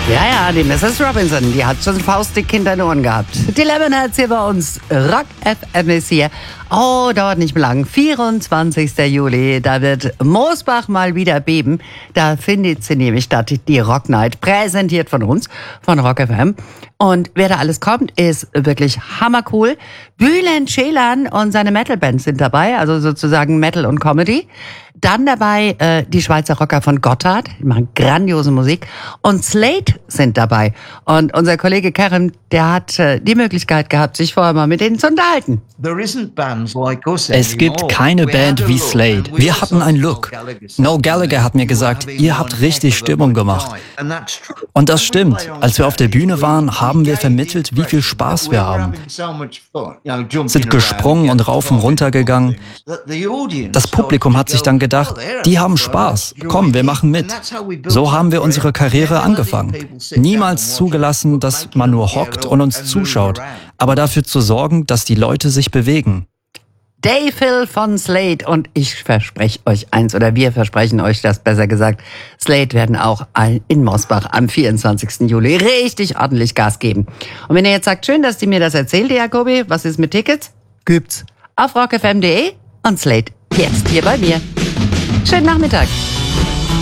Ja, die Mrs. Robinson, die hat schon faustdick hinter den Ohren gehabt. Die Lemonheads hier bei uns. Rock FM ist hier. Oh, dauert nicht mehr lang. 24. Juli, da wird Mosbach mal wieder beben. Da findet sie nämlich statt, die Rock Night, präsentiert von uns, von Rock FM. Und wer da alles kommt, ist wirklich hammercool. Bülent Ceylan und seine Metalband sind dabei, also sozusagen Metal und Comedy. Dann dabei die Schweizer Rocker von Gotthard, die machen grandiose Musik. Und Slate sind dabei. Und unser Kollege Kerem, der hat die Möglichkeit gehabt, sich vorher mal mit denen zu unterhalten. Es gibt keine Band wie Slade. Wir hatten einen Look. Noel Gallagher hat mir gesagt, ihr habt richtig Stimmung gemacht. Und das stimmt. Als wir auf der Bühne waren, haben wir vermittelt, wie viel Spaß wir haben. Sind gesprungen und rauf und runter gegangen. Das Publikum hat sich dann gedacht, die haben Spaß. Komm, wir machen mit. So haben wir unsere Karriere angefangen. Niemals zugelassen, dass man nur hockt und uns zuschaut, aber dafür zu sorgen, dass die Leute sich bewegen. Dave Hill von Slade, und ich verspreche euch eins, oder wir versprechen euch das besser gesagt, Slade werden auch in Mosbach am 24. Juli richtig ordentlich Gas geben. Und wenn ihr jetzt sagt, schön, dass die mir das erzählt, Jakobi, was ist mit Tickets? Gibt's auf rockfm.de und Slade jetzt hier bei mir. Schönen Nachmittag.